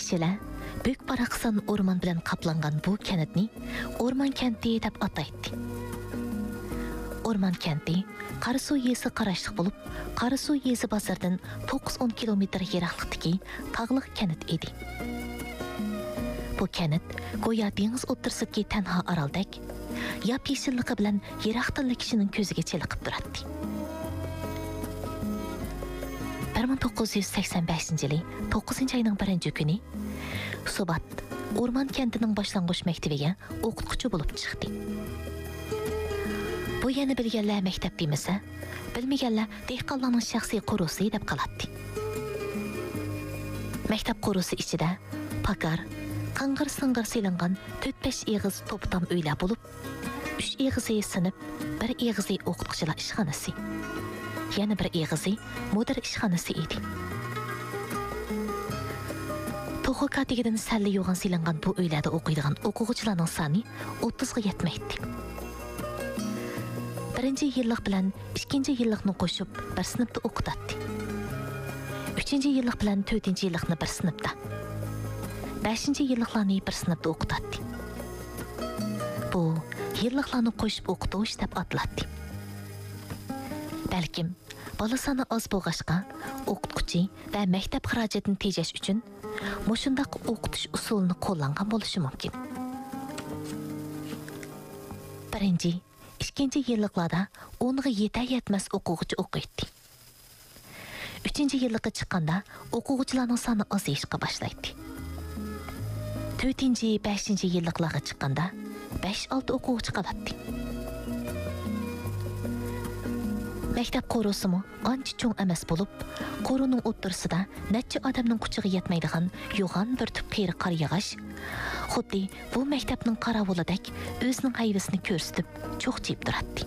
kishilar büyük baraqsan o'rmon bilan qaplangan bu kentni o'rmon kenti deb ataydi. O'rmon kenti Qarasuv yezi qarashliq bo'lib, Qarasuv yezi bozordan 9-10 kilometr yiroqlikdagi tog'liq kent edi. Bu kent go'yo dengiz o'rtasidagi tanho oroldek, yap-yeshilligi bilan yiroqdagi kishining ko'ziga cheliqib turadi. 1985-yili 9-ayning 1-kuni Subat o'rmon kentining boshlang'ich maktabiga o'qituvchi bo'lib chiqdi. Bu yana bilganlar maktab demasa, bilmaganlar dehqonlarning shaxsiy qo'rusi deb qoladi. Maktab qo'rusi ichida pakar, qang'ir-sing'ir silingan 4-5 eg'iz to'ptam uylar bo'lib, 3 eg'izi sinib, 1 eg'izi o'qituvchilar ishxonasi, yana 1 eg'izi mudir ishxonasi edi. To'g'ri katigidan salli yo'g'an silingan bu uylarda o'qiydigan o'quvchilarning soni 30 ga yetmaydi. 1-yillik bilan 2-yillikni qo'shib bir sinfda o'qitadi. 3-yillik bilan 4-yillikni bir sinfda, 5-yilliklarni bir sinfda o'qitadi. Bu yilliklarni qo'shib o'qitish deb ataladi. Balkim bola soni oz bo'lg'achqa o'qituvchi va maktab xarajatini tejash uchun mushundaq o'qitish usulini qo'llangan bo'lishi mumkin. 1-2-yilliklarda 10ga yetay-yetmas o'quvchi o'qiydi. 3-yillikka chiqqanda o'quvchilarning soni ozayishga boshlaydi. 4-5-yilliklarga chiqqanda 5-6 o'quvchi qoladi. Maktab qo'rusimi ancha cho'ng emas bo'lib, qo'runing o'ttirsida necha odamning kuchiga yetmaydigan yo'g'on bir tup qiyri qor yog'ish, xuddi bu maktabning qarovulidek o'zining hayvasini ko'rsatib, cho'qchib turadi.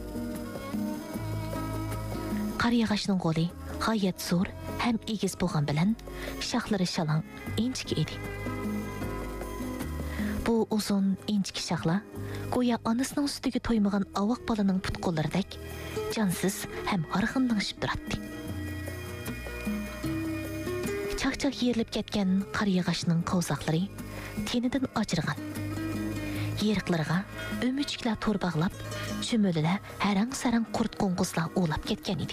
Qor yog'ishning qo'li g'oyat zo'r ham egiz bo'lgan bilan shoxlari shalang, inchik edi. Bu uzun, inchik shoxlar go'yo onasining sutiga to'ymagan ovoq bolaning put-qo'llaridek jonsiz ham harg'inlashib turadi. Chaq-chaq yerilib ketgan qor yog'ishning qo'zoqlari tenidan ajirgan. Yeriqlarga o'muchiklar to'r bog'lab, cho'mililar harang-sarang qurt-qo'ng'izlar o'lab ketgan edi.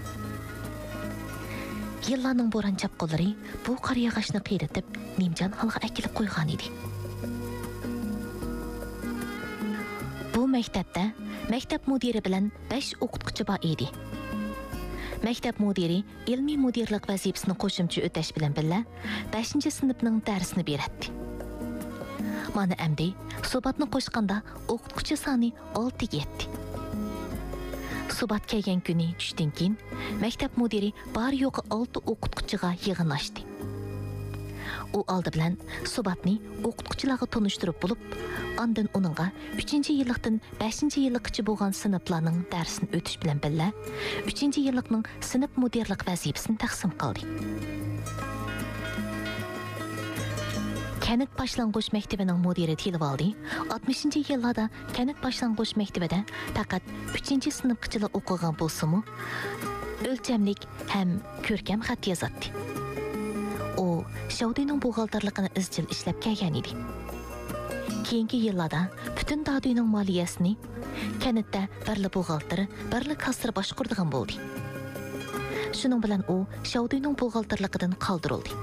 Yillarning bo'ron chapqinlari bu qor yog'ishni qiyratib, nimjon holga akilib qo'ygan edi. Bu maktabda maktab mudiri bilan 5 o'qituvchi bor edi. Maktab mudiri ilmiy mudirlik vazifasini qo'shimcha o'tash bilan birga 5-sinfning darsini beradi. Mana endi subatni qo'shganda o'qituvchi soni 6 ga yetdi. Subat kelgan kuni tushdan keyin maktab mudiri bor yo'qi 6 o'qituvchiga yig'inlashdi. U oldi bilan subatni o'qituvchilarga tanishtirib bo'lib, ondan uningga 3-yillikdan 5-yillikgacha bo'lgan sinflarning darsini o'tish bilan birga 3-yillikning sinf mudirlik vazifasini taqsim qildi. Kanat boshlang'ich maktabining mudiri Tilvaldi 60-yillarda Kanat boshlang'ich maktabida faqat 3-sinfgacha o'qigan bo'lsa-mu, o'lchamlik ham ko'rkam xat yozadi. U Şavdiyning buğaltarligini izchil ishlab kelgan edi. Keyingi yillarda butun Davdiyning moliyasini kanatda birli buğaltar, birli kassir boshquradigan bo'ldi. Shuning bilan u Şavdiyning buğaltarligidan qoldirildi.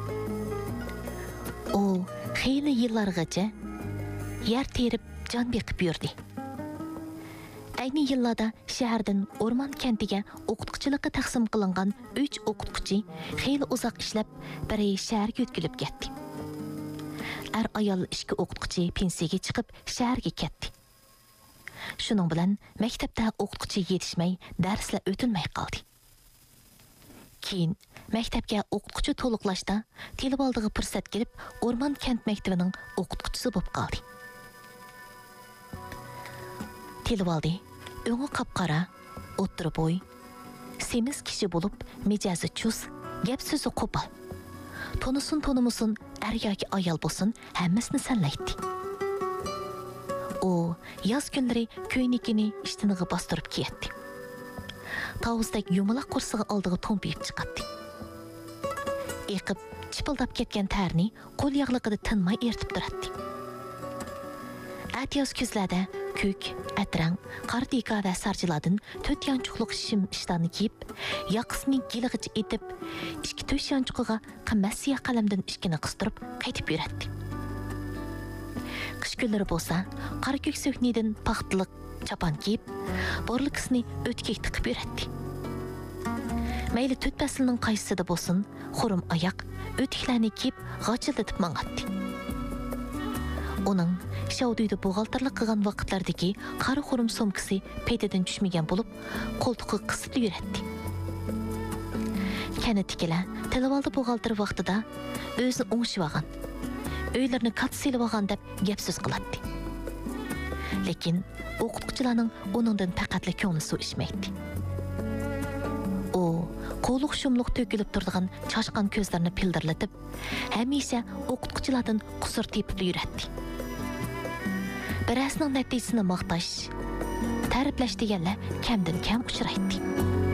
U xeyli yillargacha yer terib jon beqib yurdi. Ayni yillarda shahardan o'rmon kentiga o'qituvchilikka taqsim qilingan 3 o'qituvchi xeyli uzoq ishlab, biri shaharga yo'tkilib ketdi. Ayol 2 o'qituvchi pensiyaga chiqib, shaharga ketdi. Shuning bilan maktabda o'qituvchi yetishmay, darslar o'tilmay qoldi. Keyin maktabga o'qituvchi to'liqlashda Tilvaldiga fursat kelib, o'rmon kent maktabining o'qituvchisi bo'lib qoldi. Tilvaldi o'ngi qapqara, o'ttir bo'y, semiz kishi bo'lib, mijozi chus, gap so'zi qo'pol. Tonusun er yoki ayol bo'lsin, hammasini sanlaydi. U yoz kunlari ko'ynikini ishtiniga bostirib kiyadi. Tovuzdek yumaloq qursig'i oldiga to'mpiyib chiqadi. eqib, chipildab ketgan tərni qol yağlıqıda tinmay eritib duradi. Atyoz ko'zlarda ko'k, atrang, qardika va sarjilardan 4 yanchuqliq shim ishlarni kiyib, yoqisini gilig'icha etib, ikki to'sh yanchuqiga qimmat siyoh qalamdan ishkini qistirib qaytib yuradi. Qish kunlari bo'lsa, qora ko'k so'knidan paxtliq chapan kiyib, borliqisini o'tkek tiqib yuradi. Mayli 4 faslning qaysisida bo'lsin, xurum oyoq, o'tiklarni kiyib, g'achildatib mang'atdi. Uning Şavduyda buğaltarlıq qılğan vaqtlardaki qara xurum somkisi peydadan düşmegen bulup, koltuğu qısıtlı yürətdi. Kənətikilər televalda buğaltır vaqtida özünü oңşıvağan, öylərini kat silivağan deb gep söz qılatdi. Lekin o'qituvchilarning onundan faqatla ko'ngli suv içməkdi. O, qo'luq shumluq to'kilib turdigan chashqan ko'zlarini pildirlatib, hamisha o'qituvchilardan qusur tepib yuradi. Birəsinin nəticəsini maqtaş, tərifləş deganlar kamdan kam uchraydi.